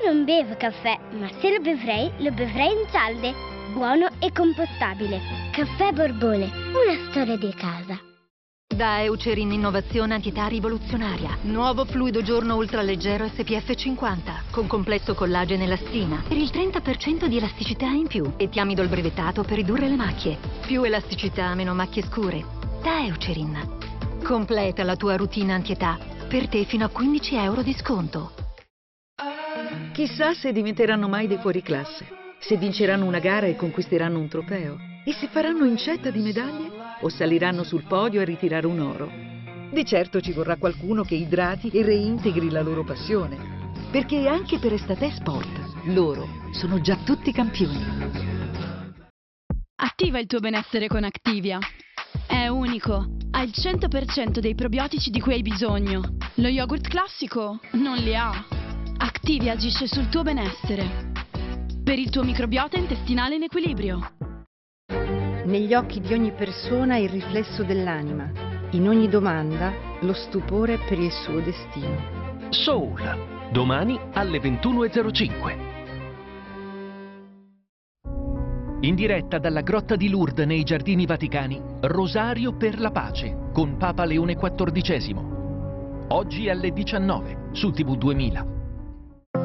non bevo caffè, ma se lo bevrei in cialde. Buono e compostabile. Caffè Borbone, una storia di casa. Da Eucerin Innovazione Antietà Rivoluzionaria. Nuovo fluido giorno ultraleggero SPF 50 con complesso collagene e elastina per il 30% di elasticità in più e tiamido il brevettato per ridurre le macchie. Più elasticità, meno macchie scure. Da Eucerin. Completa la tua routine antietà. Per te fino a 15 euro di sconto. Chissà se diventeranno mai dei fuoriclasse, se vinceranno una gara e conquisteranno un trofeo, e se faranno incetta di medaglie o saliranno sul podio a ritirare un oro. Di certo ci vorrà qualcuno che idrati e reintegri la loro passione, perché anche per Estate Sport loro sono già tutti campioni. Attiva il tuo benessere con Activia. È unico, ha il 100% dei probiotici di cui hai bisogno. Lo yogurt classico non li ha. Activia agisce sul tuo benessere, per il tuo microbiota intestinale in equilibrio. Negli occhi di ogni persona il riflesso dell'anima, in ogni domanda lo stupore per il suo destino. Soul, domani alle 21:05. In diretta dalla Grotta di Lourdes nei Giardini Vaticani, Rosario per la pace con Papa Leone XIV. Oggi alle 19 su TV 2000.